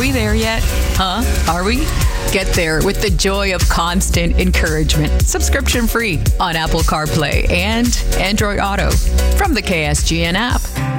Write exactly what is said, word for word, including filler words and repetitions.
we there yet? Huh? Are we? Get there with the joy of constant encouragement. Subscription free on Apple CarPlay and Android Auto from the K S G N app.